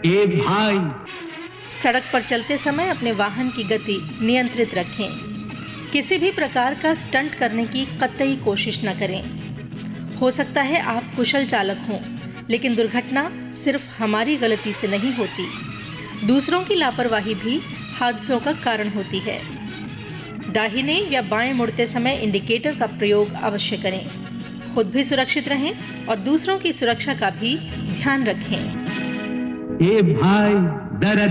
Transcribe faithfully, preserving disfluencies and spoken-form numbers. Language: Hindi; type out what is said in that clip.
ए भाई, सड़क पर चलते समय अपने वाहन की गति नियंत्रित रखें। किसी भी प्रकार का स्टंट करने की कतई कोशिश न करें। हो सकता है आप कुशल चालक हों, लेकिन दुर्घटना सिर्फ हमारी गलती से नहीं होती। दूसरों की लापरवाही भी हादसों का कारण होती है। दाहिने या बाएं मुड़ते समय इंडिकेटर का प्रयोग अवश्य करें। खुद भी सुरक्षित रहें और दूसरों की सुरक्षा का भी ध्यान रखें। ए भाई, जरा